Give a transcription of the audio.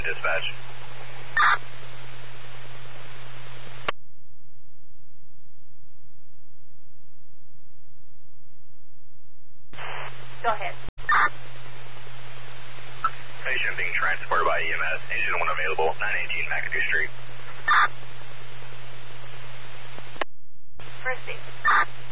dispatch. Go ahead. Patient being transported by EMS. Engine 1 available, 918 McAdoo Street. First aid.